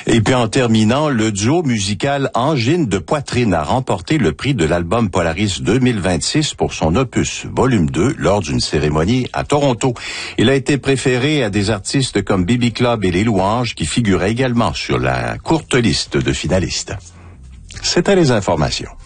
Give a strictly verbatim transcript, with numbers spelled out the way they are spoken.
Et puis en terminant, le duo musical Angine de poitrine a remporté le prix de l'album Polaris deux mille vingt-six pour son opus volume deux lors d'une cérémonie à Toronto. Il a été préféré à des artistes comme B B Club et Les Louanges qui figuraient également sur la courte liste de finalistes. C'était les informations.